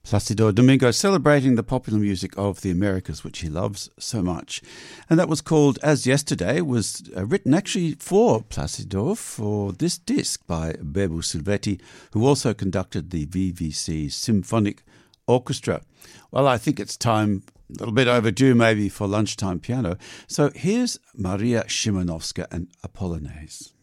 Placido Domingo celebrating the popular music of the Americas, which he loves so much. And that was called As Yesterday, was written actually for Placido for this disc by Bebo Silvetti, who also conducted the VVC Symphonic Orchestra. Well, I think it's time, a little bit overdue maybe, for lunchtime piano. So here's Maria Szymanowska and Apollonaise.